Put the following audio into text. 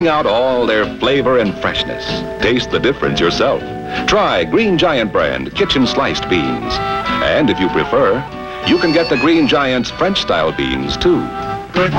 out all their flavor and freshness. Taste the difference yourself. Try Green Giant brand kitchen sliced beans. And if you prefer, you can get the Green Giant's French-style beans, too.